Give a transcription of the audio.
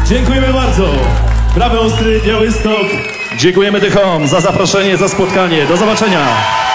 Dziękujemy bardzo. Prawy Ostry, Białystok. Dziękujemy Tychom za zaproszenie, za spotkanie. Do zobaczenia.